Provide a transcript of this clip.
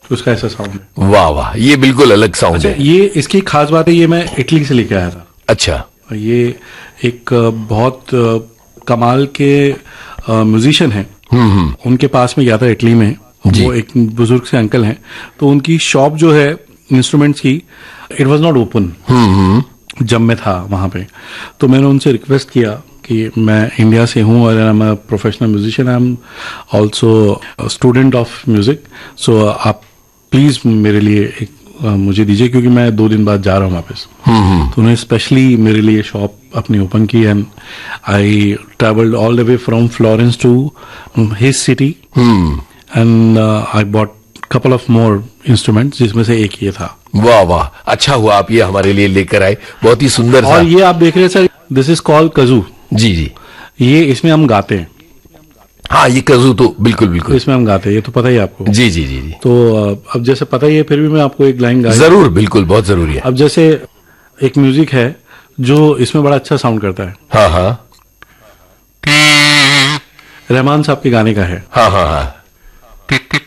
उसका ऐसा साउंड है। वाह वाह, ये बिल्कुल अलग साउंड अच्छा, है। ये इसकी खास बात है, ये मैं इटली से लेके आया था। अच्छा। ये एक बहुत कमाल के म्यूजिशियन हैं। उनके पास में गया था इटली में। वो एक बुजुर्ग से अंकल हैं, तो उनकी शॉप जो है इंस्ट्रूमेंट्स की, इट वाज नॉट ओपन जब मैं था वहां पे। तो मैंने उनसे रिक्वेस्ट किया कि मैं इंडिया से हूँ और I am a professional musician, I am also student of music, सो आप प्लीज मेरे लिए एक मुझे दीजिए, क्योंकि मैं 2 दिन बाद जा रहा हूँ वापस। तो उन्होंने स्पेशली मेरे लिए शॉप अपनी ओपन की and I travelled all the way from Florence to his city and I bought couple of more instruments, जिसमें से एक ये था। वाह वाह, अच्छा हुआ आप ये हमारे लिए लेकर आए, बहुत ही सुंदर सा। और ये आप देख रहे हैं सर, दिस इज कॉल्ड कजू। जी जी। ये इसमें हम गाते हैं। हाँ, ये कजू तो बिल्कुल बिल्कुल इसमें हम गाते हैं, ये तो पता ही है आपको। जी जी जी जी। तो अब जैसे पता ही है, फिर भी मैं आपको एक लाइन गा। जरूर, बिल्कुल, बहुत जरूरी है। अब जैसे एक म्यूजिक है जो इसमें बड़ा अच्छा साउंड करता है। हाँ हाँ रहमान साहब के गाने का है। हाँ हाँ हाँ।